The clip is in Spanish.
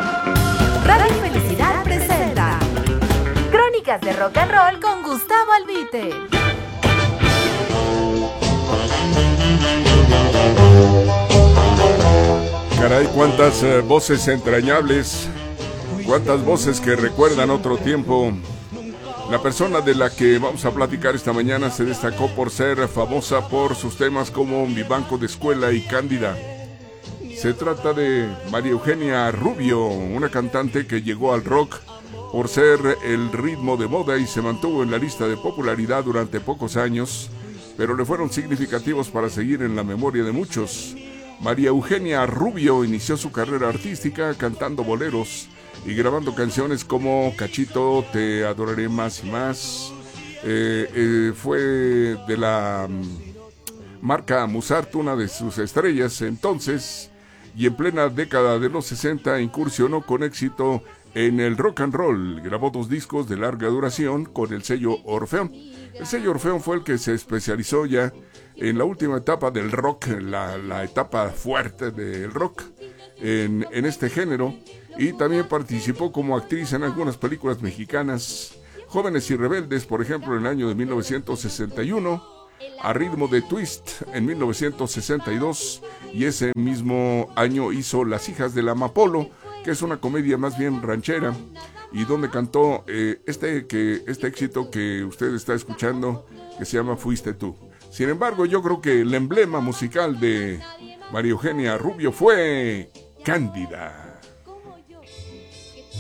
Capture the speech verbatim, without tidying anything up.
Radio Felicidad presenta Crónicas de Rock and Roll con Gustavo Albite. Caray, cuántas uh, voces entrañables, cuántas voces que recuerdan otro tiempo. La persona de la que vamos a platicar esta mañana se destacó por ser famosa por sus temas como Mi Banco de Escuela y Cándida. Se trata de María Eugenia Rubio, una cantante que llegó al rock por ser el ritmo de moda y se mantuvo en la lista de popularidad durante pocos años, pero le fueron significativos para seguir en la memoria de muchos. María Eugenia Rubio inició su carrera artística cantando boleros y grabando canciones como Cachito, Te Adoraré Más y Más. Eh, eh, fue de la um, marca Musart, una de sus estrellas entonces, y en plena década de los sesenta incursionó con éxito en el rock and roll. Grabó dos discos de larga duración con el sello Orfeón. El sello Orfeón fue el que se especializó ya en la última etapa del rock, la, la etapa fuerte del rock en, en este género, y también participó como actriz en algunas películas mexicanas, Jóvenes y Rebeldes, por ejemplo, en el año de mil novecientos sesenta y uno, A Ritmo de Twist en mil novecientos sesenta y dos, y ese mismo año hizo Las Hijas del Amapola, que es una comedia más bien ranchera, y donde cantó eh, este, que, este éxito que usted está escuchando, que se llama Fuiste Tú. Sin embargo, yo creo que el emblema musical de María Eugenia Rubio fue Cándida.